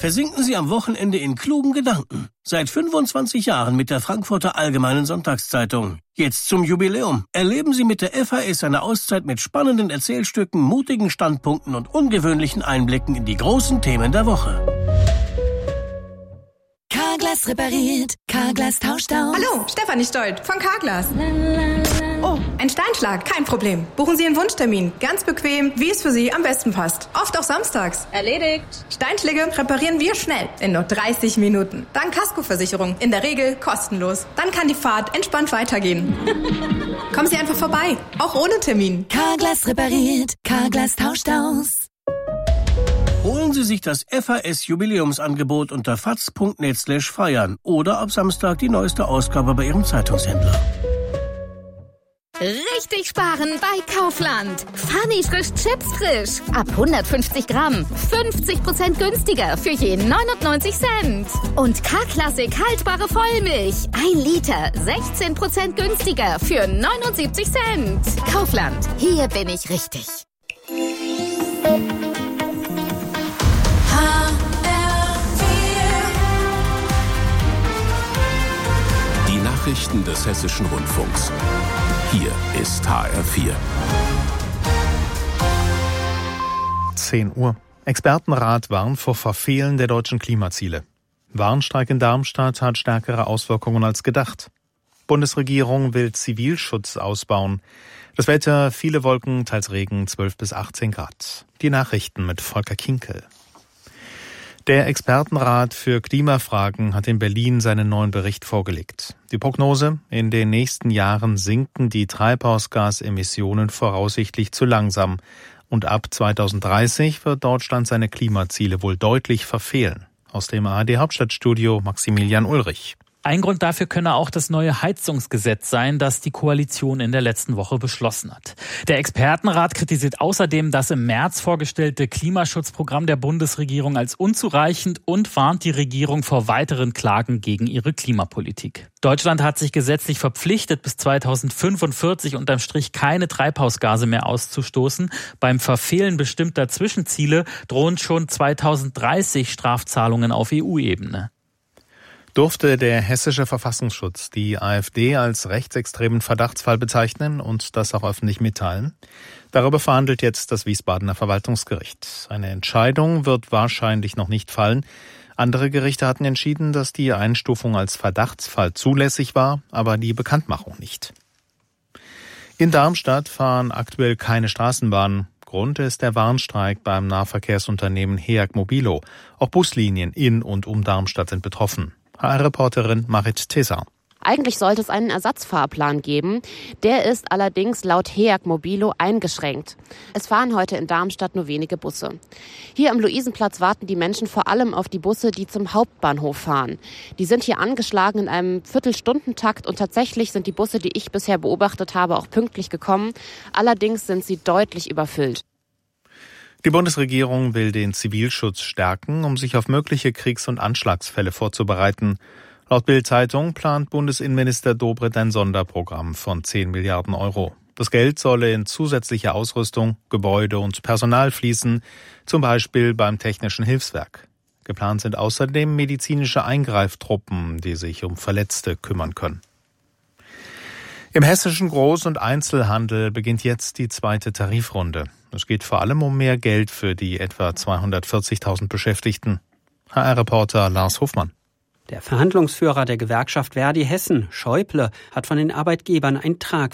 versinken Sie am Wochenende in klugen Gedanken. Seit 25 Jahren mit der Frankfurter Allgemeinen Sonntagszeitung. Jetzt zum Jubiläum. Erleben Sie mit der FAS eine Auszeit mit spannenden Erzählstücken, mutigen Standpunkten und ungewöhnlichen Einblicken in die großen Themen der Woche. Carglass repariert, Carglass tauscht aus. Hallo, Stefanie Stolt von Carglass. Oh, ein Steinschlag, kein Problem. Buchen Sie einen Wunschtermin. Ganz bequem, wie es für Sie am besten passt. Oft auch samstags. Erledigt. Steinschläge reparieren wir schnell, in nur 30 Minuten. Dank Kaskoversicherung, in der Regel kostenlos. Dann kann die Fahrt entspannt weitergehen. Kommen Sie einfach vorbei, auch ohne Termin. Carglass repariert, Carglass tauscht aus. Holen Sie sich das FAS-Jubiläumsangebot unter faz.net/feiern oder ab Samstag die neueste Ausgabe bei Ihrem Zeitungshändler. Richtig sparen bei Kaufland. Funny frisch Chips frisch. Ab 150 Gramm. 50% günstiger für je 99 Cent. Und K-Klassik haltbare Vollmilch. 1 Liter. 16% günstiger für 79 Cent. Kaufland. Hier bin ich richtig. Die Nachrichten des Hessischen Rundfunks. Hier ist HR4. 10 Uhr. Expertenrat warnt vor Verfehlen der deutschen Klimaziele. Warnstreik in Darmstadt hat stärkere Auswirkungen als gedacht. Bundesregierung will Zivilschutz ausbauen. Das Wetter, viele Wolken, teils Regen, 12 bis 18 Grad. Die Nachrichten mit Volker Kinkel. Der Expertenrat für Klimafragen hat in Berlin seinen neuen Bericht vorgelegt. Die Prognose: In den nächsten Jahren sinken die Treibhausgasemissionen voraussichtlich zu langsam. Und ab 2030 wird Deutschland seine Klimaziele wohl deutlich verfehlen. Aus dem ARD-Hauptstadtstudio Maximilian Ulrich. Ein Grund dafür könne auch das neue Heizungsgesetz sein, das die Koalition in der letzten Woche beschlossen hat. Der Expertenrat kritisiert außerdem das im März vorgestellte Klimaschutzprogramm der Bundesregierung als unzureichend und warnt die Regierung vor weiteren Klagen gegen ihre Klimapolitik. Deutschland hat sich gesetzlich verpflichtet, bis 2045 unterm Strich keine Treibhausgase mehr auszustoßen. Beim Verfehlen bestimmter Zwischenziele drohen schon 2030 Strafzahlungen auf EU-Ebene. Durfte der hessische Verfassungsschutz die AfD als rechtsextremen Verdachtsfall bezeichnen und das auch öffentlich mitteilen? Darüber verhandelt jetzt das Wiesbadener Verwaltungsgericht. Eine Entscheidung wird wahrscheinlich noch nicht fallen. Andere Gerichte hatten entschieden, dass die Einstufung als Verdachtsfall zulässig war, aber die Bekanntmachung nicht. In Darmstadt fahren aktuell keine Straßenbahnen. Grund ist der Warnstreik beim Nahverkehrsunternehmen HEAG Mobilo. Auch Buslinien in und um Darmstadt sind betroffen. HR-Reporterin Marit Tesar. Eigentlich sollte es einen Ersatzfahrplan geben. Der ist allerdings laut HEAG Mobilo eingeschränkt. Es fahren heute in Darmstadt nur wenige Busse. Hier am Luisenplatz warten die Menschen vor allem auf die Busse, die zum Hauptbahnhof fahren. Die sind hier angeschlagen in einem Viertelstundentakt und tatsächlich sind die Busse, die ich bisher beobachtet habe, auch pünktlich gekommen. Allerdings sind sie deutlich überfüllt. Die Bundesregierung will den Zivilschutz stärken, um sich auf mögliche Kriegs- und Anschlagsfälle vorzubereiten. Laut Bild-Zeitung plant Bundesinnenminister Dobrindt ein Sonderprogramm von 10 Milliarden Euro. Das Geld solle in zusätzliche Ausrüstung, Gebäude und Personal fließen, zum Beispiel beim Technischen Hilfswerk. Geplant sind außerdem medizinische Eingreiftruppen, die sich um Verletzte kümmern können. Im hessischen Groß- und Einzelhandel beginnt jetzt die zweite Tarifrunde. Es geht vor allem um mehr Geld für die etwa 240.000 Beschäftigten. HR-Reporter Lars Hofmann. Der Verhandlungsführer der Gewerkschaft Verdi Hessen, Schäuble, hat von den Arbeitgebern ein